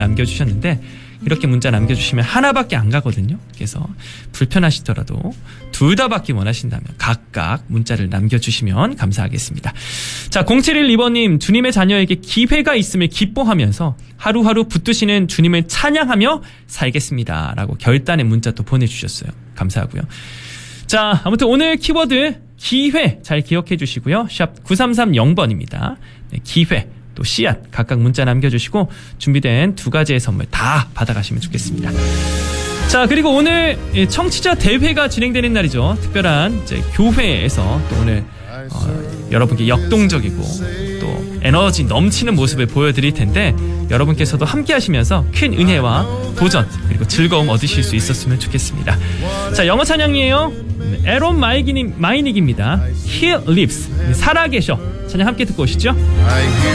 남겨주셨는데 이렇게 문자 남겨주시면 하나밖에 안 가거든요. 그래서 불편하시더라도 둘 다 받기 원하신다면 각각 문자를 남겨주시면 감사하겠습니다. 자, 0712번님, 주님의 자녀에게 기회가 있음을 기뻐하면서 하루하루 붙드시는 주님을 찬양하며 살겠습니다. 라고 결단의 문자 또 보내주셨어요. 감사하고요. 자, 아무튼 오늘 키워드 기회 잘 기억해 주시고요. 샵 9330번입니다. 네, 기회. 또 씨앗 각각 문자 남겨주시고 준비된 두 가지의 선물 다 받아가시면 좋겠습니다. 자, 그리고 오늘 청취자 대회가 진행되는 날이죠. 특별한 이제 교회에서 또 오늘 여러분께 역동적이고 또 에너지 넘치는 모습을 보여드릴 텐데 여러분께서도 함께 하시면서 큰 은혜와 도전 그리고 즐거움 얻으실 수 있었으면 좋겠습니다. 자, 영어 찬양이에요. 에론 마이닉입니다. He lives. 살아계셔. 찬양 함께 듣고 오시죠.